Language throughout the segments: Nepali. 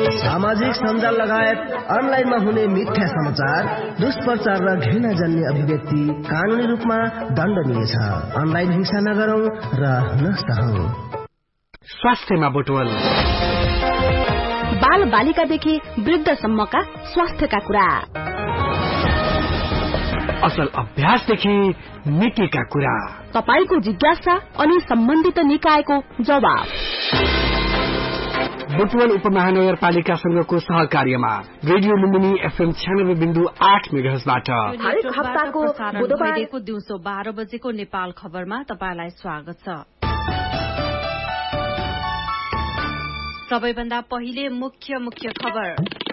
सामाजिक सञ्जाल लगायत अनलाइनमा हुने मिथ्या समाचार, दुष्प्रचार र घृणाजन्य अभिव्यक्ति कानूनी रूपमा दण्डनीय छ। अनलाइन हिंसा नगरौं र नसहौं। स्वास्थ्यमा बुटवल, बाल बालिकादेखि वृद्धसम्मका स्वास्थ्यका कुरा, असल अभ्यासदेखि नीतिका कुरा, तपाईको जिज्ञासा अनि सम्बन्धित निकायको जवाब। बुटवल उपमहानगरपालिकासँगको सहकार्यमा रेडियो लुम्बिनी FM 96.8 मेगाहर्जबाट हरेक हप्ताको बुधबारको दिउँसो 12 बजेको नेपाल खबरमा तपाईलाई स्वागत छ। सबैभन्दा पहिले मुख्य खबर।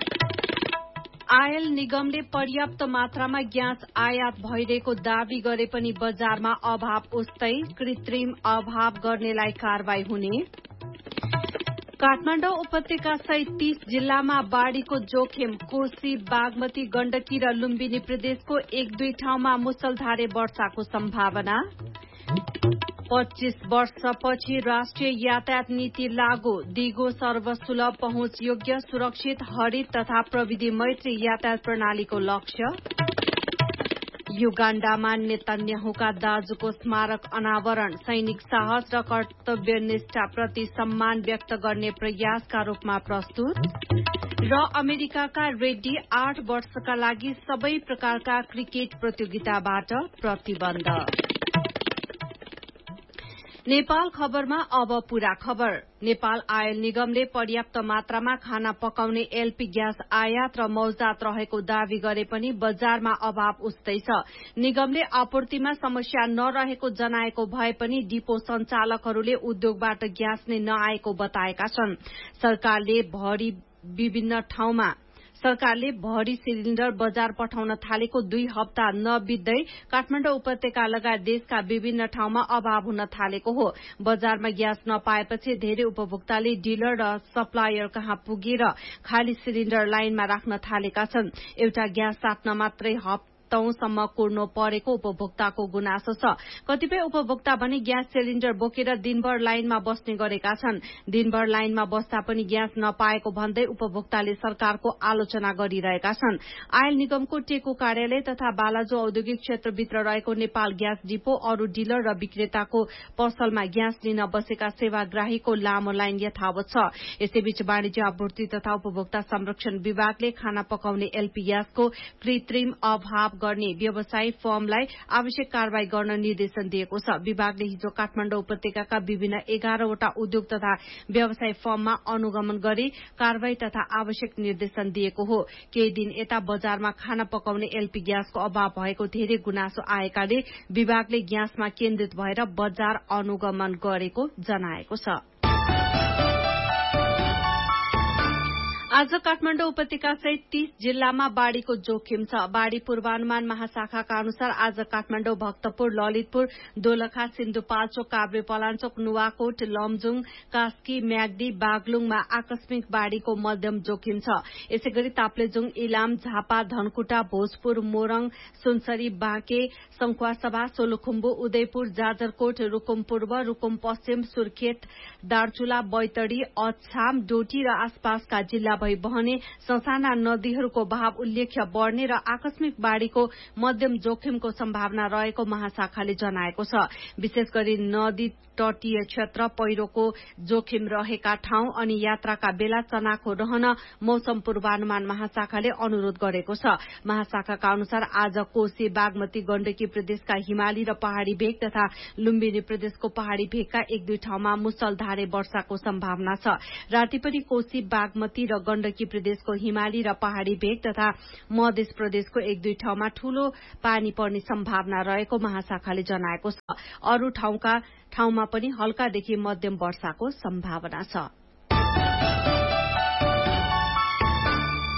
आयल निगमले पर्याप्त मात्रामा ग्यास आयात भइरहेको दावी गरे पनि बजारमा अभाव उस्तै, कृत्रिम अभाव गर्नेलाई कारवाही हुने। काठमाडौँ उपत्यका सहित 30 जिल्लामा बाढ़ीको जोखिम, कोशी, बागमती, गण्डकी र लुम्बिनी प्रदेशको 1-2 ठाउँमा मुसलधारे वर्षाको सम्भावना। 25 वर्षपछि राष्ट्रिय यातायात नीति लागू, दिगो सर्वसुलभ पहुँच योग्य, सुरक्षित, हरित तथा प्रविधि मैत्री यातायात प्रणालीको लक्ष्य। युगाण्डामा नेतन्याहुका दाजुको स्मारक अनावरण, सैनिक साहस र कर्तव्यनिष्ठा प्रति सम्मान व्यक्त गर्ने प्रयासका रूपमा प्रस्तुत। र अमेरिकाका रेड्डी 8 वर्षका लागि सबै प्रकारका क्रिकेट प्रतियोगिताबाट प्रतिबन्ध। नेपाल खबरमा अब पूरा खबर। नेपाल आयल निगमले पर्याप्त मात्रामा खाना पकाउने एलपी ग्यास आयात र मौजात रहेको दावी गरे पनि बजारमा अभाव उस्तै छ। निगमले आपूर्तिमा समस्या नरहेको जनाएको भए पनि डिपो सञ्चालकहरूले उद्योगबाट ग्यास नै नआएको बताएका छन्। सरकारले भरी सिलिण्डर बजार पठाउन थालेको 2 हप्ता नबित्दै काठमाडौँ उपत्यका लगायत देशका विभिन्न ठाउँमा अभाव हुन थालेको हो। बजारमा ग्यास नपाएपछि धेरै उपभोक्ताले डिलर र सप्लायर कहाँ पुगेर खाली सिलिण्डर लाइनमा राख्न थालेका छन्। एउटा ग्यास साट्न मात्रै हप्तौंसम्म कुर्नु परेको उपभोक्ताको गुनासो छ। कतिपय उपभोक्ता भने ग्यास सिलिण्डर बोकेर दिनभर लाइनमा बस्ने गरेका छन्। दिनभर लाइनमा बस्दा पनि ग्यास नपाएको भन्दै उपभोक्ताले सरकारको आलोचना गरिरहेका छन्। आयल निगमको टेको कार्यालय तथा बालाजु औद्योगिक क्षेत्रभित्र रहेको नेपाल ग्यास डिपो अरू डिलर र विक्रेताको पसलमा ग्यास लिन बसेका सेवाग्राहीको लामो लाइन यथावत छ। यसैबीच वाणिज्य आपूर्ति तथा उपभोक्ता संरक्षण विभागले खाना पकाउने एलपी ग्यासको कृत्रिम अभाव गर्ने व्यवसायी फर्मलाई आवश्यक कारवाही गर्न निर्देशन दिएको छ। विभागले हिजो काठमाडौँ उपत्यकाका विभिन्न 11 वटा उद्योग तथा व्यवसाय फर्ममा अनुगमन गरी कारवाही तथा आवश्यक निर्देशन दिएको हो। केही दिन यता बजारमा खाना पकाउने एलपी ग्यासको अभाव भएको धेरै गुनासो आएकाले विभागले ग्यासमा केन्द्रित भएर बजार अनुगमन गरेको जनाएको छ। आज काठमाडौँ उपत्यका सहित 30 जिल्लामा बाढ़ीको जोखिम छ। बाढ़ी पूर्वानुमान महाशाखाका अनुसार आज काठमाडौँ, भक्तपुर, ललितपुर, दोलखा, सिन्धुपाल्चोक, काभ्रे पलाञ्चोक, नुवाकोट, लमजुङ, कास्की, म्याग्दी, बागलुङमा आकस्मिक बाढ़ीको मध्यम जोखिम छ। यसैगरी ताप्लेजुङ, इलाम, झापा, धनकुटा, भोजपुर, मोरङ, सुनसरी, बाँके, संखुवासभा, सोलुखुम्बु, उदयपुर, जाजरकोट, रुकुम पूर्व, रुकुम पश्चिम, सुर्खेत, दार्चुला, बैतडी, अछाम, डोटी र आसपासका जिल्ला भई बहने ससाना नदीहरूको बहाव उल्लेख्य बढ़ने र आकस्मिक बाढ़ीको मध्यम जोखिमको सम्भावना रहेको महाशाखाले जनाएको छ। विशेष गरी नदी तटीय क्षेत्र, पहिरोको जोखिम रहेका ठाउँ अनि यात्राका बेला चनाखो रहन मौसम पूर्वानुमान महाशाखाले अनुरोध गरेको छ। महाशाखाका अनुसार आज कोशी, बागमती, गण्डकी प्रदेशका हिमाली र पहाड़ी भेग तथा लुम्बिनी प्रदेशको पहाड़ी भेगका 1-2 ठाउँमा मुसलधारे वर्षाको सम्भावना छ। राति पनि कोशी, बागमती र गण्डकी प्रदेशको हिमाली र पहाड़ी भेग तथा मध्य प्रदेशको 1-2 ठाउँमा ठूलो पानी पर्ने सम्भावना रहेको महाशाखाले जनाएको छ। अरू ठाउँमा पनि हल्कादेखि मध्यम वर्षाको सम्भावना छ।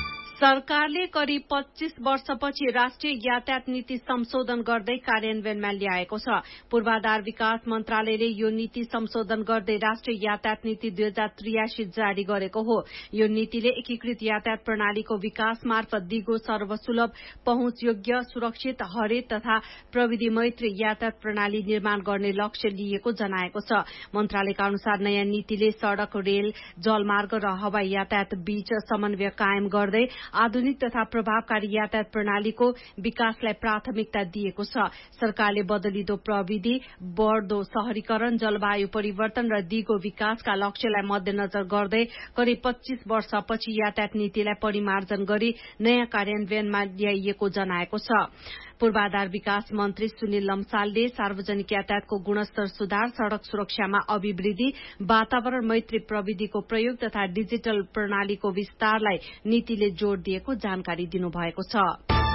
सरकारले करिब 25 वर्षपछि राष्ट्रिय यातायात नीति संशोधन गर्दै कार्यान्वयनमा ल्याएको छ। पूर्वाधार विकास मन्त्रालयले यो नीति संशोधन गर्दै राष्ट्रिय यातायात नीति 2083 जारी गरेको हो। यो नीतिले एकीकृत यातायात प्रणालीको विकास मार्फत दिगो, सर्वसुलभ, पहुँचयोग्य, सुरक्षित, हरित तथा प्रविधि मैत्री यातायात प्रणाली निर्माण गर्ने लक्ष्य लिएको जनाएको छ। मन्त्रालयका अनुसार नयाँ नीतिले सड़क, रेल, जलमार्ग र हवाई यातायात बीच समन्वय कायम गर्दै आधुनिक तथा प्रभावकारी यातायात प्रणालीको विकासलाई प्राथमिकता दिएको छ। सरकारले बदलिदो प्रविधि, बढ्दो शहरीकरण, जलवायु परिवर्तन र दिगो विकासका लक्ष्यलाई मध्यनजर गर्दै करिब 25 वर्षपछि यातायात नीतिलाई परिमार्जन गरी नयाँ कार्यान्वयनमा ल्याइएको जनाएको छ। पूर्वाधार विकास मन्त्री सुनिल लम्सालले सार्वजनिक यातायातको गुणस्तर सुधार, सड़क सुरक्षामा अभिवृद्धि, वातावरण मैत्री प्रविधिको प्रयोग तथा डिजिटल प्रणालीको विस्तारलाई नीतिले जोड़ दिएको जानकारी दिनुभएको छ।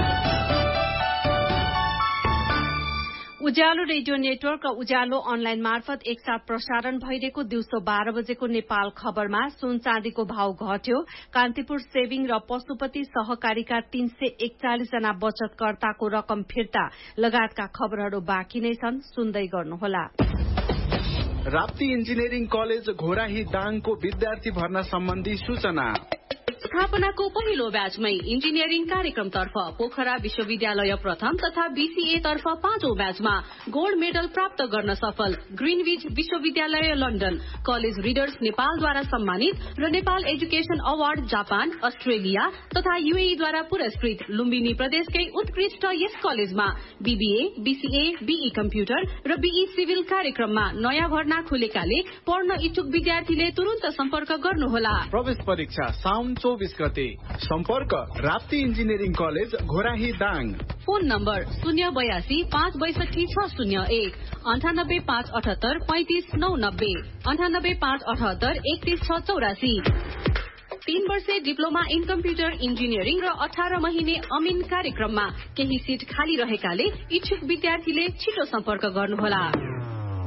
उज्यालो रेडियो नेटवर्क र उज्यालो अनलाइन मार्फत एकसाथ प्रसारण भइरहेको दिउँसो 12 बजेको नेपाल खबरमा सुन चाँदीको भाव घट्यो, कान्तिपुर सेभिङ र पशुपति सहकारीका 341 जना बचतकर्ताको रकम फिर्ता लगायतका खबरहरू बाँकी नै छन्। सुन्दै गर्नुहोला। राप्ती इन्जिनियरिङ कलेज घोराही दाङको विद्यार्थी भर्ना सम्बन्धी सूचना। स्थापनाको पहिलो ब्याचमै इन्जिनियरिङ कार्यक्रमतर्फ पोखरा विश्वविद्यालय प्रथम तथा बीसीए तर्फ 5औं ब्याचमा गोल्ड मेडल प्राप्त गर्न सफल ग्रीनविच विश्वविद्यालय लन्डन, कलेज रिडर्स नेपालद्वारा सम्मानित र Nepal education award Japan, Australia तथा यूएईद्वारा पुरस्कृत लुम्बिनी प्रदेशकै उत्कृष्ट यस कलेजमा बीबीए, बीसीए, बीई कम्प्युटर र बीई सिभिल कार्यक्रममा नयाँ भर्ना खुलेकाले पढ्न इच्छुक विद्यार्थीले तुरुन्त सम्पर्क गर्नुहोला। प्रवेश परीक्षा साउन 24 गते। सम्पर्क Rapti engineering college Ghorahi Dang. Phone number 082 562 601 98 578 35 990 98 578 31 684। 3 वर्षे डिप्लोमा इन कम्प्युटर इन्जिनियरिङ र 18 महिने अमिन कार्यक्रममा केही सिट खाली रहेकाले इच्छुक विद्यार्थीले छिटो सम्पर्क गर्नुहोला।